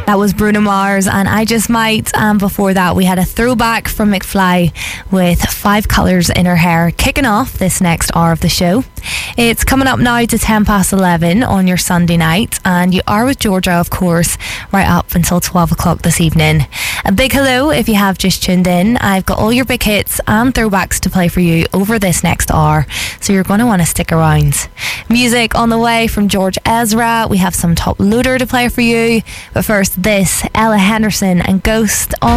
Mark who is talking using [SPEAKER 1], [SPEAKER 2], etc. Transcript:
[SPEAKER 1] That was Bruno Mars and I Just Might, and before that we had a throwback from McFly with 5 colours in her hair, kicking off this next hour of the show. It's coming up now to 11:10 on your Sunday night, and you are with Georgia, of course, right up until 12 o'clock this evening. A big hello if you have just tuned in. I've got all your big hits and throwbacks to play for you over this next hour, so you're going to want to stick around. Music on the way from George Ezra. We have some top loader to play for you, but first this, Ella Henderson and Ghost on